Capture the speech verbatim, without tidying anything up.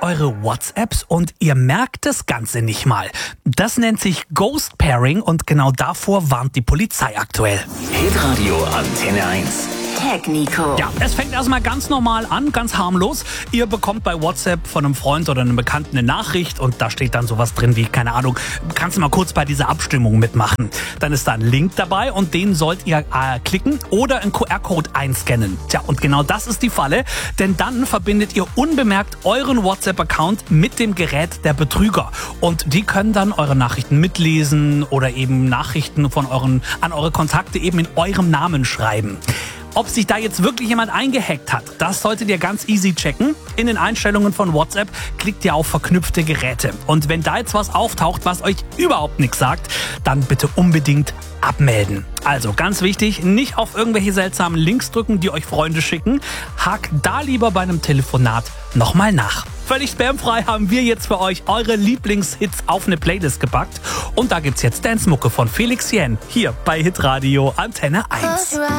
eure WhatsApps und ihr merkt das Ganze nicht mal. Das nennt sich Ghost Pairing und genau davor warnt die Polizei aktuell. Hitradio Antenne eins. Tag Nico. Ja, es fängt erstmal ganz normal an, ganz harmlos. Ihr bekommt bei WhatsApp von einem Freund oder einem Bekannten eine Nachricht und da steht dann sowas drin wie, keine Ahnung, kannst du mal kurz bei dieser Abstimmung mitmachen. Dann ist da ein Link dabei und den sollt ihr äh, klicken oder einen Q R-Code einscannen. Tja, und genau das ist die Falle, denn dann verbindet ihr unbemerkt euren WhatsApp-Account mit dem Gerät der Betrüger. Und die können dann eure Nachrichten mitlesen oder eben Nachrichten von euren an eure Kontakte eben in eurem Namen schreiben. Ob sich da jetzt wirklich jemand eingehackt hat, das solltet ihr ganz easy checken. In den Einstellungen von WhatsApp klickt ihr auf verknüpfte Geräte. Und wenn da jetzt was auftaucht, was euch überhaupt nichts sagt, dann bitte unbedingt abmelden. Also ganz wichtig, nicht auf irgendwelche seltsamen Links drücken, die euch Freunde schicken. Hakt da lieber bei einem Telefonat nochmal nach. Völlig spamfrei haben wir jetzt für euch eure Lieblingshits auf eine Playlist gepackt. Und da gibt's jetzt Dance-Mucke von Felix Jähn hier bei Hitradio Antenne eins.